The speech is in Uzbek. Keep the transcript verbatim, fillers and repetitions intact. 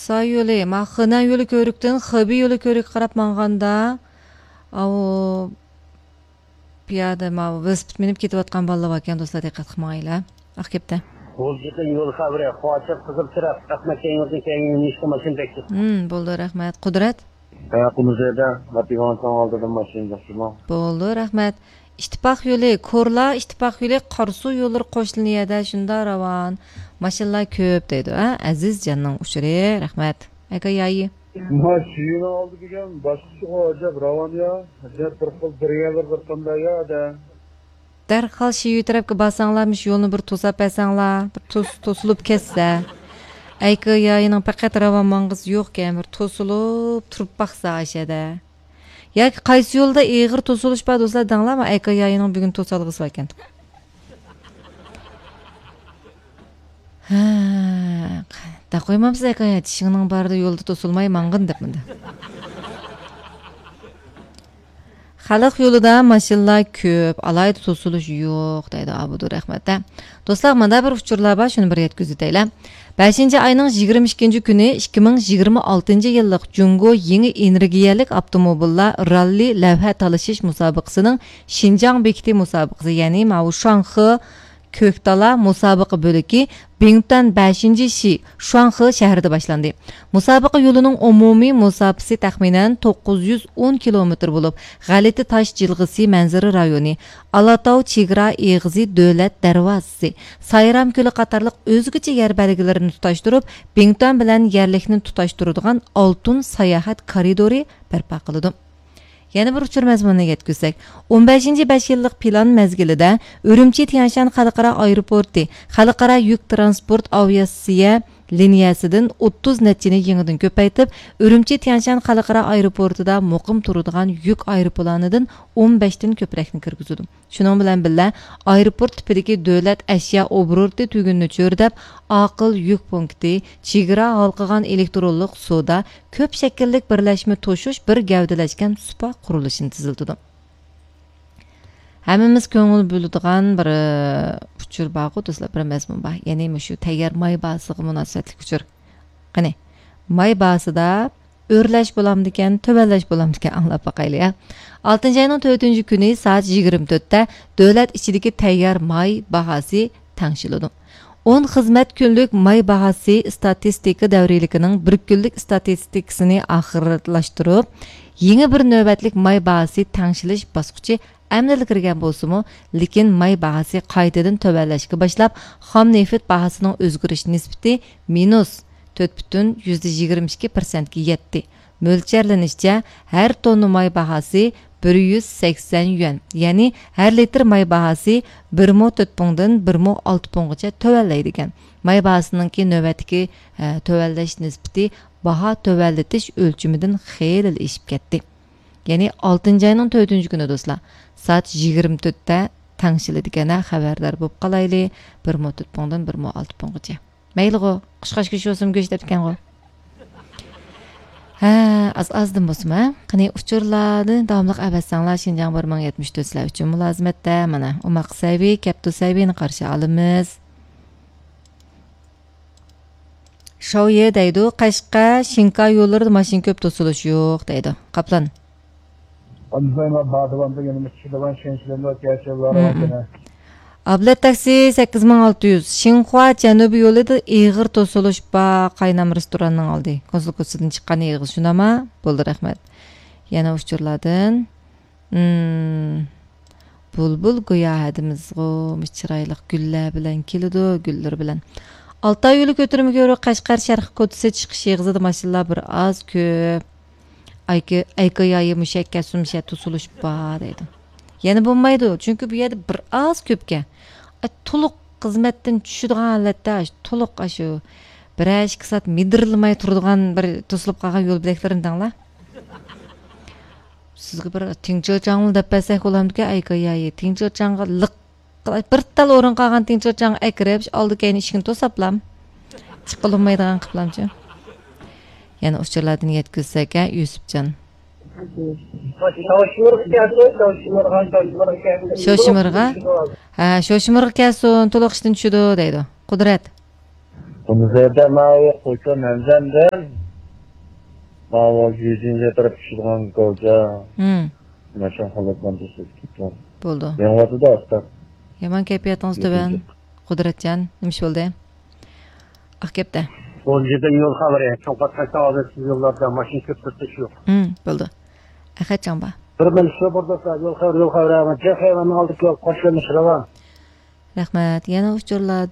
Aksa yolu, ma Xınan yolu körükten Xıbi yolu körük qarab manganda, o piyada ma velosiped minib ketib atgan balla ekan, do'stlar, diqqat qilmanglar. Aqkepda. Bo'ldi, yo'l xabari, qochib qizib tirab, rahmat kengizning kengini ishga mashina bekdi. Hmm, bo'ldi, rahmat. Qudrat. Ha, Qumuzeda, Vatikandan oldim mashina boshima. Bo'ldi, rahmat. İttifoq yo'li, Ko'rla ittifoq yo'li Qarsu yo'llari qo'shilniyada shunda ravon. Mashinalar ko'p deydi, ha? Aziz jonning uchiri, rahmat. Aka yayi. Mashina oldi degan boshqa hojat ravon ya. Hajat bir xil birga bir qanday ya da. Darhol shu tarafga basanglarmish yo'lni bir to'sab pasanglar, bir to's to'silib ketsa. Ayka yayining faqat ravon mangiz yo'q-kan, bir to'silib turib baqsa ashada. Yoki qaysi yo'lda eg'ir to'silish bor do'stlar danglarmi? Ayka yayining bugun to'salg'isi ekan. Ha, da qo'ymamsiz aka ya, tishingning barida yo'lda to'silmay mang'in deb menda. Xalq yo'lida mashinalar ko'p, alayda to'silish yo'q deydi Abudur Rahmatda. Do'stlar, mana bir uchurlar bor, shuni bir yetkazaylar. beshinchi ayning yigirma ikkinchi kuni ikki ming yigirma oltinchi yillik Jungo yangi energiyalik avtomobillar ralli lavha talashish musobaqasining Xinjiang bekiti musobaqasi, ya'ni Mao Shanxi Köktala musobaqa bo'liki Bingtan beshinchi shi Shuanxi shahrida boshlandi. Musobaqa yo'lining umumiy masofasi taxminan to'qqiz yuz o'n kilometr bo'lib, G'alati tosh jilg'isi manzara rayoni, Alatov chegara eg'izi davlat darvozasi, Sayram ko'li qatorliq o'zgacha yer belgilarini tutashtirib, Bingtan bilan yerlikni tutashtiradigan oltin sayohat koridori barpo qildi. Yana bir uchur mazmuniga yetkazsak, o'n beshinchi besh yillik plan mezgilida Urumchi Tianshan xalqaro aeroporti, xalqaro yuk transport aviatsiya liniyasidan o'ttiz netchini yangidan ko'paytib, Urumchi Tianshan xalqaro aeroportida muqim turadigan yuk aeroplanidan o'n besh dan ko'prakni kirgizdi. Shuning bilan birga aeroport tipidagi davlat ashyo obrorti tugunni cho'rdab, aql yuk punkti, chegara halqagan elektronlik suvda ko'p shakllik birlashma to'shish bir gavdalashgan supa qurilishini tizildi. Hammamiz ko'ngil bo'ladigan bir uchur bor, do'stlar, bir mazmun bor. Ya'ni shu tayyor may basiga munosabatli uchur. Qani, may basida o'rlash bo'lamdikan, tubanlash bo'lamdikan anglab boqaylik. oltinchi ayning to'rtinchi kuni soat yigirma to'rtda davlat ichidagi tayyor may bahasi tangshiladi. o'n xizmat kunlik may bahasi statistika davriyligining bir kunlik statistikasini oxirlashtirib, yangi bir navbatlik may bahasi tangshilish bosqichi amalga kirgan bo'lsa-mu, lekin may bahasi qaytadan tubanlashga boshlab, xom neft bahasining o'zgarish nisbati minus to'rt butun yigirma ikki persent ga yetdi. Mo'ljallanishcha har tonna may bahasi bir yuz sakson yuan, ya'ni har litr may bahasi bir ming to'rt pongdan bir ming olti ponggacha tubanlaydi ekan. May bahasining navbatdagi tubanlash nisbati baho tuvallatish o'lchamidan xeyli eshib ketdi. Ya'ni oltinchi ayning to'rtinchi kuni do'stlar, soat yigirma to'rtda tangshiladigan xabardor bo'lib qolaylik, bir ming to'rt pongdan bir ming olti ponggacha. Mayli-g'o, qushqashga sho'sim go'sht ekan-g'o. Ha, az-azdan bo'lsa, qani uchurlarni davomli abassanglar Xinjiang bir ming yetmish to'rt uchun mulozimatda mana Umar Saybi, Kaptu Saybini qarshi olamiz. Shoye deydi, Qashqa, Shinka yo'llarida mashina ko'p to'silish yo'q deydi. Qaplan. Ablat taksi sakkiz ming olti yuz. Xinhua janubiy yo'lida eg'ir to'silish bor, qaynam restoranning oldi. Konsultatsiyadan chiqqan eg'ir shunama? Bo'ldi, rahmat. Yana uchurlardan hmm bulbul go'yo hadimizg'o, chiroyli gullar bilan keladi, gullar bilan. Altay yo'li ko'tirimiga ko'ra Qashqar sharq ko'tisi chiqish eg'izida mashinalar bir oz ko'p. Ayki ayki yayi mushakka sumsha to'silish bor deydi. Yana bo'lmaydi, chunki bu yerda bir oz ko'pga to'liq xizmatdan tushadigan holatda to'liq shu bir ikki soat midrilmay turadigan bir to'silib qolgan yo'l bilaklarini danglar. Sizga bir Tingchilchangni deb bersak bo'lamdi-ku, ayki yayi Tingchilchangga liq bir tal o'rin qolgan Tingchilchang akrab oldi keyin ishini to'sablam. Chiqilmaydigan qiplamchi. Yana uchurlardan yetkazsak, Yusufjon. Shoshmirg'a? Ha, shoshmirg'a kelsin, to'liq ishdan tushdi deydi. Qudrat. Buni zerda may qo'ygan namzandan Bava yüzünce taraf pişirgan koca. Hmm, Maşan halatdan düşüp gitti. bo'ldi. Ben vardı da hasta. Yomon kayfiyatingiz tuban. Qudratjon, nima ish bo'ldi? Ah, kepti. on yedi yol haberi. Çok patlıkta ağzı yollarda maşin köprüsü yok. Hmm, bo'ldi. Ahadjon ba. Bir milisi burada yol haberi yol haberi ama cek hayvanı aldık yol koşuyormuş ravan. Rahmat. Yana uchurlar